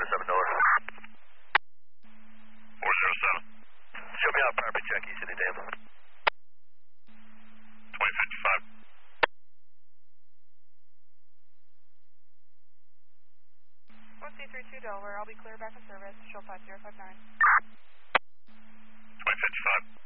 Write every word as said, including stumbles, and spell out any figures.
seven North. four zero seven. Show me out property check, East City Dam. twenty fifty-five. one C three two Delaware, I'll be clear back in service. Show five zero five nine. twenty fifty-five.